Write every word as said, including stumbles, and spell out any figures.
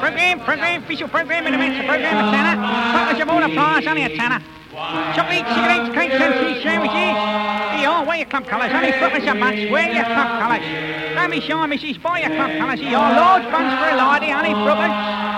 Programme, programme, official programme in the midst of programme of tenner. Purpose of all applause, only a tenner. Chocolate, cigarettes, cakes and cheese sandwiches. Here, all wear your club colours, only purpose of months, wear your club colours. Don't be shy, missus, buy your club colours. Here, large buns for a lady, only purpose.